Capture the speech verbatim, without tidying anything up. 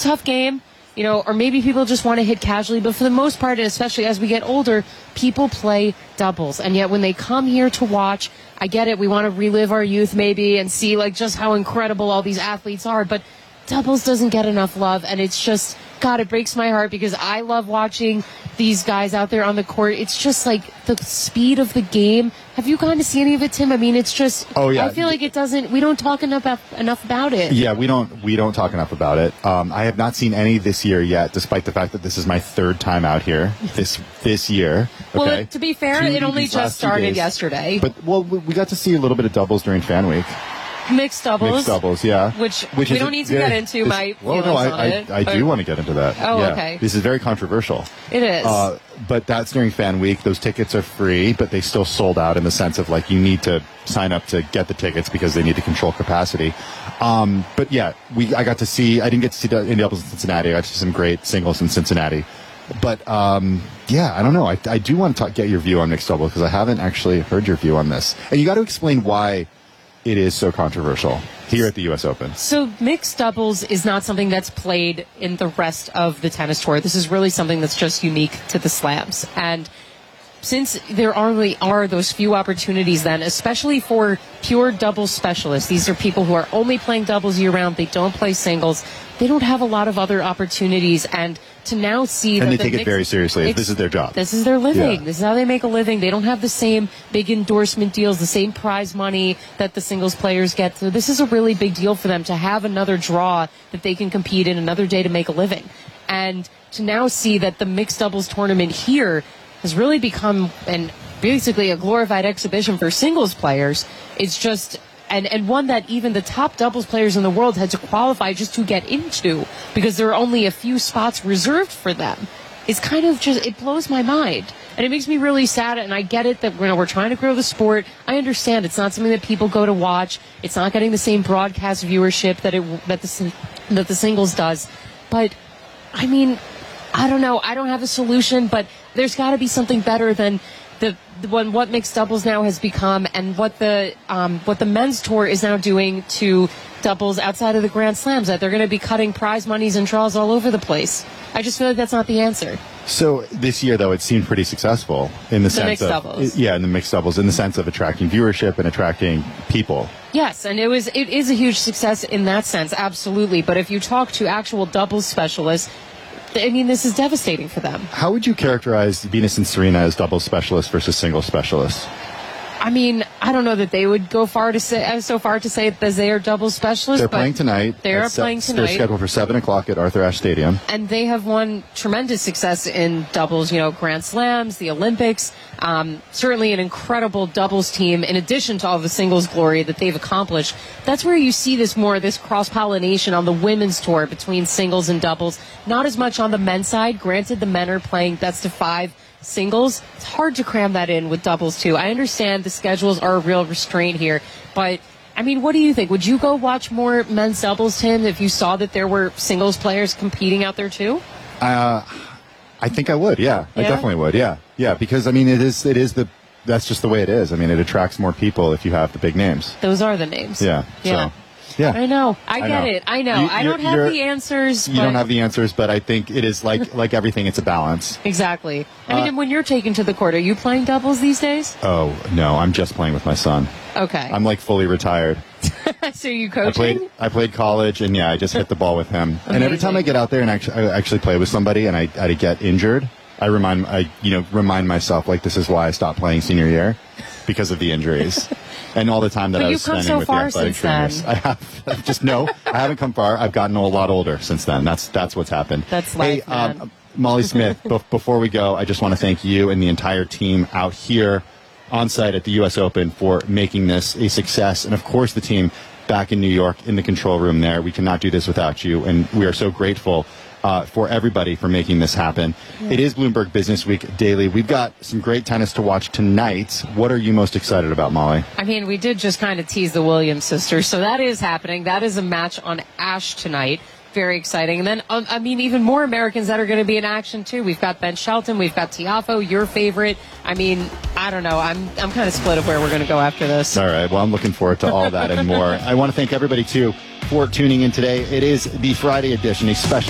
a tough game. You know, or maybe people just want to hit casually, but for the most part, and especially as we get older, people play doubles. And yet when they come here to watch, I get it, we want to relive our youth maybe and see like just how incredible all these athletes are, but doubles doesn't get enough love, and it's just, God, it breaks my heart because I love watching these guys out there on the court. It's just like the speed of the game. Have you gotten to see any of it, Tim? I mean, it's just, oh, yeah. I feel like it doesn't, we don't talk enough, enough about it. Yeah, we don't, we don't talk enough about it. Um, I have not seen any this year yet, despite the fact that this is my third time out here this, this year. Okay? Well, to be fair, Two, it only just started days. yesterday. But, well, we got to see a little bit of doubles during Fan Week. Mixed doubles. Mixed doubles, yeah. Which, Which we is don't a, need to yeah, get into my well, feelings no, I, on I, it. I, I do want to get into that. Oh, yeah. okay. This is very controversial. It is. Uh, but that's during Fan Week. Those tickets are free, but they still sold out in the sense of, like, you need to sign up to get the tickets because they need to control capacity. Um, but, yeah, we I got to see – I didn't get to see the Indy doubles in Cincinnati. I got to see some great singles in Cincinnati. But, um, yeah, I don't know. I, I do want to talk, get your view on mixed doubles because I haven't actually heard your view on this. And you got to explain why it is so controversial here at the U S Open. So mixed doubles is not something that's played in the rest of the tennis tour. This is really something that's just unique to the slams. And since there only are those few opportunities then, especially for pure doubles specialists, these are people who are only playing doubles year-round, they don't play singles, they don't have a lot of other opportunities. And to now see and that they the take mixed, it very seriously. This is their job. This is their living. Yeah. This is how they make a living. They don't have the same big endorsement deals, the same prize money that the singles players get. So this is a really big deal for them to have another draw that they can compete in another day to make a living. And to now see that the mixed doubles tournament here has really become an basically a glorified exhibition for singles players. It's just and and one that even the top doubles players in the world had to qualify just to get into because there are only a few spots reserved for them. It's kind of just, it blows my mind. And it makes me really sad, and I get it that you know, we're trying to grow the sport. I understand it's not something that people go to watch. It's not getting the same broadcast viewership that it that the that the singles does. But I mean, I don't know. I don't have a solution, but there's got to be something better than the, the one what mixed doubles now has become, and what the um, what the men's tour is now doing to doubles outside of the Grand Slams. That they're going to be cutting prize monies and draws all over the place. I just feel like that's not the answer. So this year, though, it seemed pretty successful in the, the sense mixed of doubles. yeah, in the mixed doubles, in the sense of attracting viewership and attracting people. Yes, and it was it is a huge success in that sense, absolutely. But if you talk to actual doubles specialists, I mean, this is devastating for them. How would you characterize Venus and Serena as doubles specialists versus singles specialists? I mean, I don't know that they would go far to say so far to say that they are doubles specialists. They're but playing tonight. They are se- playing tonight. They're scheduled for seven o'clock at Arthur Ashe Stadium, and they have won tremendous success in doubles. You know, Grand Slams, the Olympics. Um, certainly, an incredible doubles team. In addition to all the singles glory that they've accomplished, that's where you see this more this cross pollination on the women's tour between singles and doubles. Not as much on the men's side. Granted, the men are playing best of five singles. It's hard to cram that in with doubles too. I understand the schedules are a real restraint here, but I mean, what do you think? Would you go watch more men's doubles, Tim, if you saw that there were singles players competing out there too? Uh, I think I would. Yeah, yeah, I definitely would. Yeah, yeah, because I mean, it is it is the that's just the way it is. I mean, it attracts more people if you have the big names. Those are the names. Yeah. Yeah. So. Yeah, I know. I, I get know. it. I know. You, I don't have the answers. You but don't have the answers, but I think it is like like everything. It's a balance. Exactly. I mean, Uh, and when you're taken to the court, are you playing doubles these days? Oh no, I'm just playing with my son. Okay. I'm like fully retired. So you I coaching? played I played college, and yeah, I just hit the ball with him. And every time I get out there and actually I actually play with somebody, and I, I get injured, I remind I you know remind myself like this is why I stopped playing senior year, because of the injuries. And all the time that but I was you've come spending so with far the athletic since trainers. then. I have just no, I haven't come far. I've gotten a lot older since then. That's that's what's happened. That's hey, life, man. Um, Molly Smith, be- before we go, I just want to thank you and the entire team out here on site at the U S Open for making this a success. And of course, the team back in New York in the control room there. We cannot do this without you. And we are so grateful Uh, for everybody for making this happen. Yeah. It is Bloomberg Business Week Daily. We've got some great tennis to watch tonight. What are you most excited about, Molly? I mean, we did just kind of tease the Williams sisters, so that is happening. That is a match on Ashe tonight. Very exciting. And then, um, I mean, even more Americans that are going to be in action, too. We've got Ben Shelton. We've got Tiafoe, your favorite. I mean, I don't know. I'm I'm kind of split of where we're going to go after this. All right. Well, I'm looking forward to all that and more. I want to thank everybody, too, for tuning in today. It is the Friday edition, a special